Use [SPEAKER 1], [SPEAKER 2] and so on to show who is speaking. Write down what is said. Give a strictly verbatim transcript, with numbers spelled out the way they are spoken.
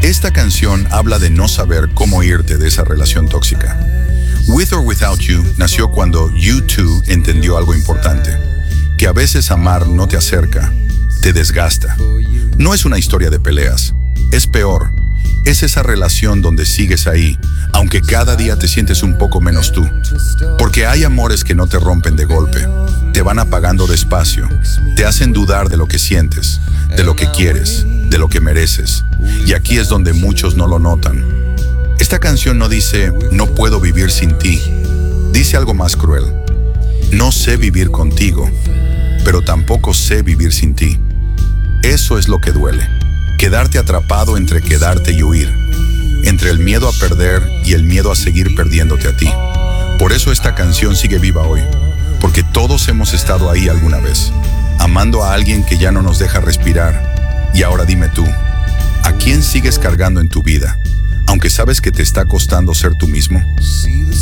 [SPEAKER 1] Esta canción habla de no saber cómo irte de esa relación tóxica. With or Without You nació cuando U dos entendió algo importante, que a veces amar no te acerca, te desgasta. No es una historia de peleas, es peor. Es esa relación donde sigues ahí, aunque cada día te sientes un poco menos tú. Porque hay amores que no te rompen de golpe, te van apagando despacio, te hacen dudar de lo que sientes, de lo que quieres, de lo que mereces. Y aquí es donde muchos no lo notan. Esta canción no dice, no puedo vivir sin ti. Dice algo más cruel. No sé vivir contigo, pero tampoco sé vivir sin ti. Eso es lo que duele. Quedarte atrapado entre quedarte y huir, entre el miedo a perder y el miedo a seguir perdiéndote a ti. Por eso esta canción sigue viva hoy, porque todos hemos estado ahí alguna vez, amando a alguien que ya no nos deja respirar. Y ahora dime tú, ¿a quién sigues cargando en tu vida, aunque sabes que te está costando ser tú mismo?